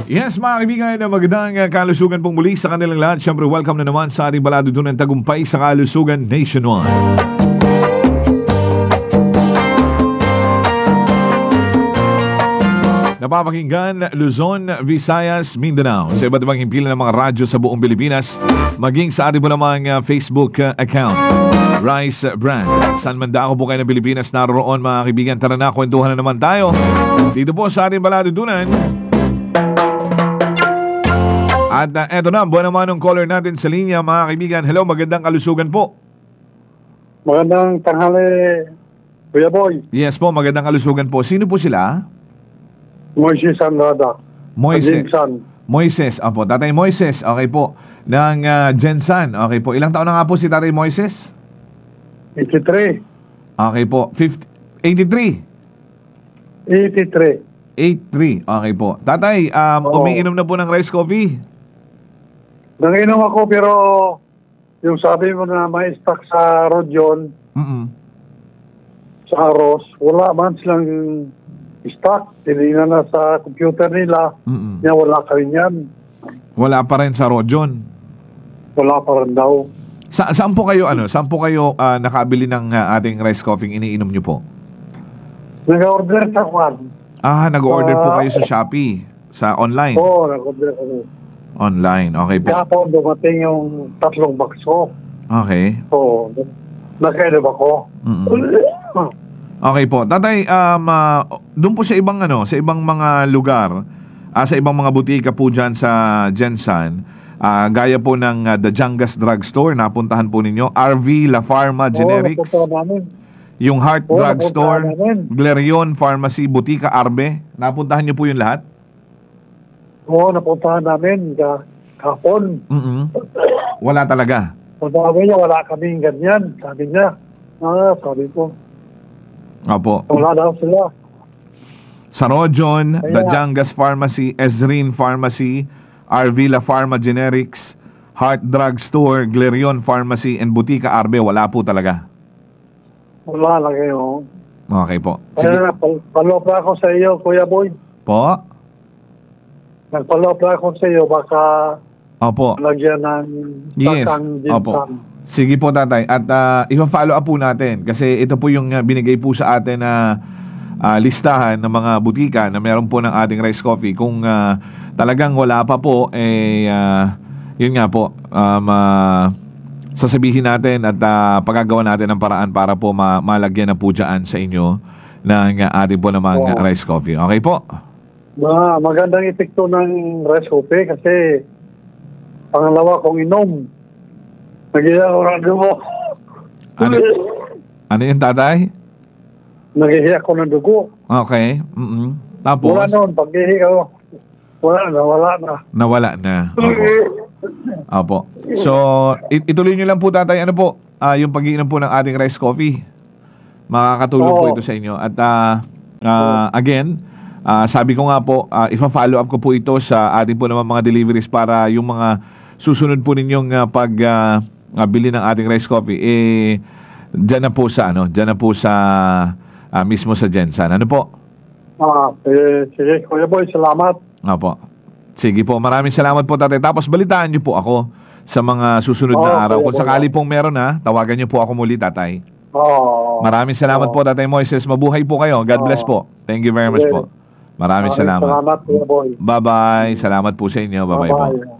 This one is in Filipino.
Yes, mga kaibigan, magandang kalusugan pong muli sa kanilang lahat. Siyempre, welcome na naman sa ating baladudunan tagumpay sa kalusugan nationwide. Napapakinggan Luzon, Visayas, Mindanao sa iba't ibang himpilan ng mga radyo sa buong Pilipinas, maging sa ating po namang Facebook account, Rice Brand. San man dako po kayo ng Pilipinas naroon, mga kaibigan, tara na, kwentuhan na naman tayo dito po sa ating baladudunan. At eto na, buwan naman ng caller natin sa linya, mga kaibigan. Hello, magandang kalusugan po. Magandang tanghali, Kuya Boy. Yes po, magandang kalusugan po. Sino po sila? Moises Andrada. Moises. Jensan. Moises, apo. Tatay Moises, okay po. Ng Jensan, okay po. Ilang taon na nga po si Tatay Moises? 83. Okay po. 83. 83, okay po. Tatay, umiinom na po ng rice coffee? Nanginom ako pero yung sabi mo na may stock sa Rodion, sa Aros, wala man silang stock. Tinignan na sa computer nila, niya wala ka rin yan. Wala pa rin sa Rodion? Wala pa rin daw. Saan po kayo, saan po kayo nakabili ng ating rice coffee iniinom nyo po? Nag-order sa Juan. Nag-order po kayo sa Shopee, sa online? Oo, nag-order ako. Online, okay po. Kaya po dumating yung 3 bakso. Okay. Oo, nag-edib ako. Okay po. Tatay, doon po sa ibang sa ibang mga lugar, sa ibang mga butika po dyan sa Jensan, gaya po ng The Jangas Drugstore, napuntahan po ninyo, RV La Pharma Generics. Oo, namin. Yung Heart Drugstore, Glerion Pharmacy, Butika Arbe, napuntahan niyo po yung lahat? Oo, napuntahan namin kahapon. Wala talaga? Sabi niya, wala kaming ganyan. Sabi niya, sabi ko. Opo. Wala daw sila. Sa Rodion, The Jangas Pharmacy, Ezrin Pharmacy, RV La Pharma Generics, Heart Drugstore, Glerion Pharmacy, and Butika Arbe, wala po talaga? Wala lang yun. Okay po. Sige. Palopla ako sa iyo, Kuya Boy. Po? Nagpalopla ako sa iyo, baka Opo. lagyan ng Yes. takang Opo. ginsan. Sige po, tatay. At i-follow up po natin kasi ito po yung binigay po sa atin na listahan ng mga butika na meron po ng ating rice coffee. Kung talagang wala pa po, yun nga po, sasabihin natin at pagagawa natin ng paraan para po malagyan na po dyan sa inyo ng ating po namang rice coffee. Okay po? Magandang epekto ng rice coffee kasi pangalawa kong inom. Nagihiya ko ng dugo. Ano yun, tatay? Nagihiya ko ng dugo. Okay. Tapos? Wala noon. Pag-ihi ko, wala na. Nawala na. Opo. So, ituloy nyo lang po, tatay, yung pag-iinom po ng ating rice coffee. Makakatulong po ito sa inyo. At again, sabi ko nga po, ipa-follow up ko po ito sa ating po naman mga deliveries para yung mga susunod po ninyong bili ng ating rice coffee, dyan na po sa mismo sa Jensan. Ano po? Sige, Kuya Boy, salamat. Opo. Sige po, maraming salamat po, tatay. Tapos balitaan niyo po ako sa mga susunod na araw. Kung sakali pong meron tawagan niyo po ako muli, tatay. Maraming salamat po, Tatay Moises. Mabuhay po kayo. God bless po. Thank you very much po. Maraming salamat. Salamat, Kuya Boy. Bye-bye. Salamat po sa inyo. Bye-bye po.